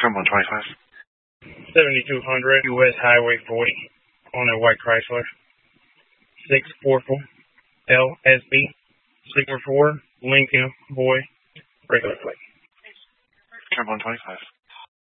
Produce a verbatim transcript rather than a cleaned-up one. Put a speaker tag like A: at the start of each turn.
A: Trim one twenty-five.
B: seventy-two hundred U S Highway forty on a white Chrysler. six forty L S B. Sigma four, Lincoln, boy, regular plate.
A: Trim one twenty-five.